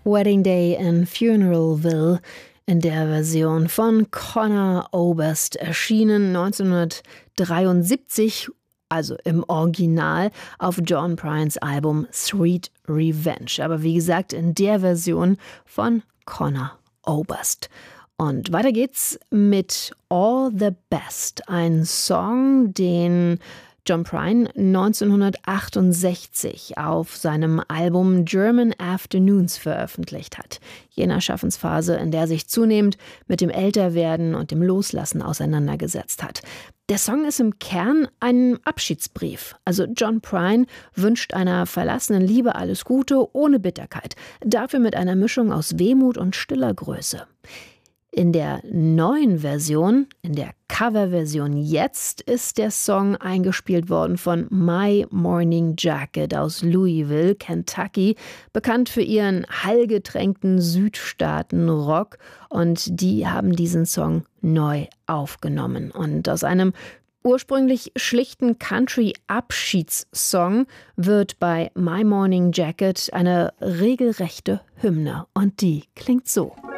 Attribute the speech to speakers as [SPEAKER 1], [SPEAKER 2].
[SPEAKER 1] Wedding Day in Funeralville in der Version von Conor Oberst, erschienen 1973, also im Original, auf John Prynes Album Sweet Revenge. Aber wie gesagt, in der Version von Conor Oberst. Und weiter geht's mit All the Best, ein Song, den John Prine 1968 auf seinem Album German Afternoons veröffentlicht hat. Jener Schaffensphase, in der sich zunehmend mit dem Älterwerden und dem Loslassen auseinandergesetzt hat. Der Song ist im Kern ein Abschiedsbrief. Also John Prine wünscht einer verlassenen Liebe alles Gute ohne Bitterkeit. Dafür mit einer Mischung aus Wehmut und stiller Größe. In der neuen Version, in der Coverversion jetzt, ist der Song eingespielt worden von My Morning Jacket aus Louisville, Kentucky, bekannt für ihren hallgetränkten Südstaaten-Rock, und die haben diesen Song neu aufgenommen. Und aus einem ursprünglich schlichten Country-Abschiedssong wird bei My Morning Jacket eine regelrechte Hymne, und die klingt so.